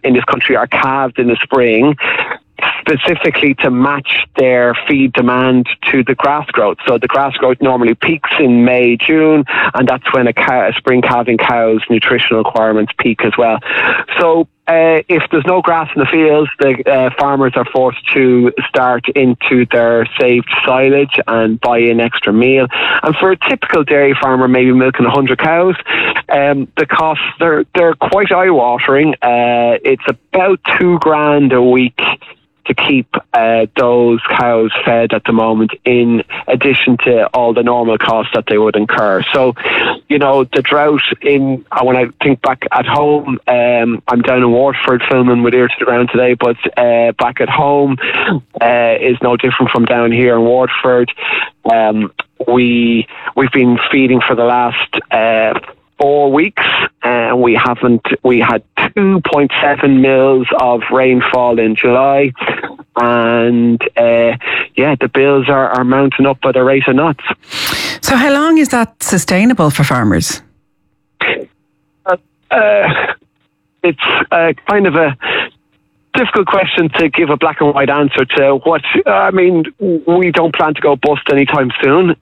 in this country are calved in the spring, specifically to match their feed demand to the grass growth. So the grass growth normally peaks in May, June, and that's when a spring calving cow's nutritional requirements peak as well. So if there's no grass in the fields, the farmers are forced to start into their saved silage and buy in extra meal. And for a typical dairy farmer, maybe milking 100 cows, the costs, they're quite eye-watering. It's about $2,000 a week to keep those cows fed at the moment, in addition to all the normal costs that they would incur. So, the drought when I think back at home, I'm down in Waterford filming with Ear to the Ground today, but back at home is no different from down here in Waterford. We've been feeding for the last 4 weeks, and we had 2.7 mils of rainfall in July, and the bills are mounting up at a rate of knots. So how long is that sustainable for farmers? It's kind of a difficult question to give a black and white answer to. We don't plan to go bust anytime soon.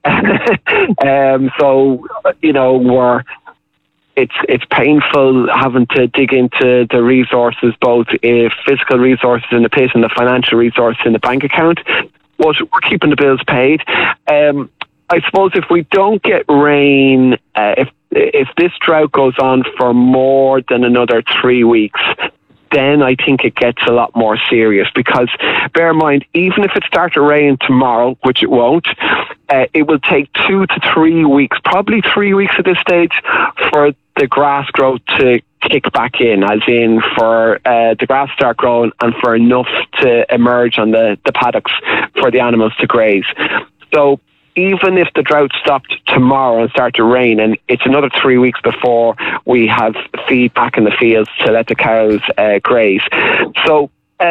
It's painful having to dig into the resources, both physical resources in the pit and the financial resources in the bank account. But we're keeping the bills paid. I suppose if we don't get rain, if this drought goes on for more than another 3 weeks, then I think it gets a lot more serious, because bear in mind, even if it started to rain tomorrow, which it won't, it will take 2 to 3 weeks, probably 3 weeks at this stage, for the grass growth to kick back in, as in for the grass to start growing and for enough to emerge on the paddocks for the animals to graze. So even if the drought stopped tomorrow and started to rain, and it's another 3 weeks before we have feed back in the fields to let the cows graze. So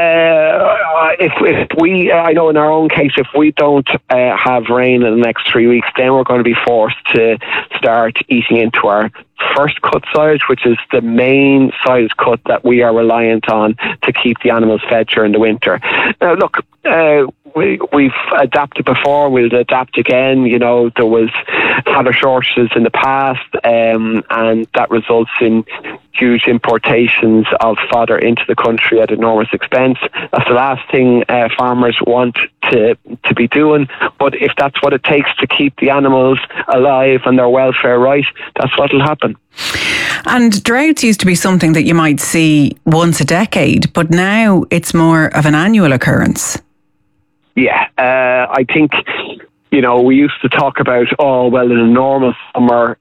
if we, I know in our own case, if we don't have rain in the next 3 weeks, then we're going to be forced to start eating into our first cut silage, which is the main silage cut that we are reliant on to keep the animals fed during the winter. Now, look, we've adapted before, we'll adapt again. There was fodder shortages in the past, and that results in huge importations of fodder into the country at enormous expense. That's the last thing farmers want to be doing, but if that's what it takes to keep the animals alive and their welfare right, that's what will happen. And droughts used to be something that you might see once a decade, but now it's more of an annual occurrence. Yeah, I think, we used to talk about, in a normal summer,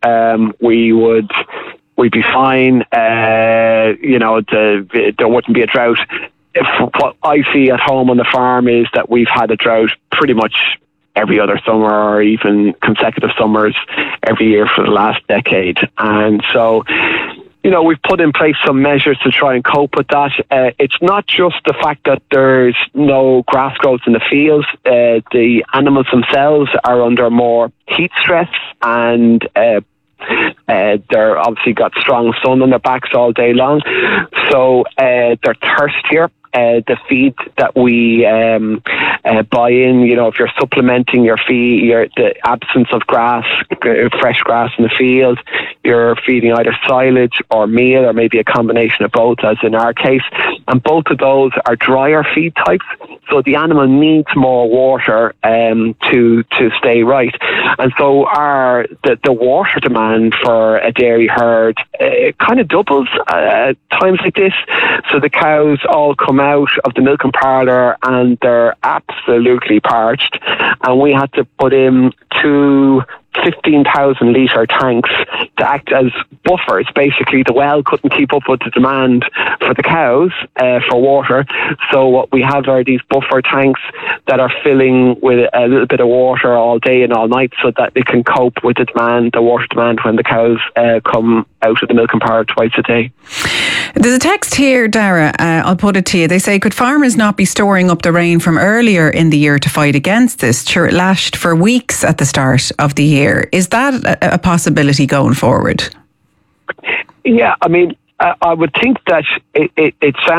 we'd be fine, there wouldn't be a drought. What I see at home on the farm is that we've had a drought pretty much every other summer, or even consecutive summers every year for the last decade. And so, we've put in place some measures to try and cope with that. It's not just the fact that there's no grass growth in the fields. The animals themselves are under more heat stress, and they're obviously got strong sun on their backs all day long. So they're thirstier. The feed that we buy in, if you're supplementing your feed, the absence of grass, fresh grass in the field, you're feeding either silage or meal, or maybe a combination of both, as in our case. And both of those are drier feed types, so the animal needs more water to stay right. And so the water demand for a dairy herd kind of doubles at times like this. So the cows all come out of the milking parlour and they're absolutely parched, and we had to put in 2 15,000 litre tanks to act as buffers. Basically, the well couldn't keep up with the demand for the cows for water, so what we have are these buffer tanks that are filling with a little bit of water all day and all night, so that they can cope with the water demand when the cows come out of the milking parlour twice a day. There's a text here, Dara, I'll put it to you. They say, could farmers not be storing up the rain from earlier in the year to fight against this? Sure, it lashed for weeks at the start of the year. Is that a possibility going forward? Yeah, I mean, I would think that it sounds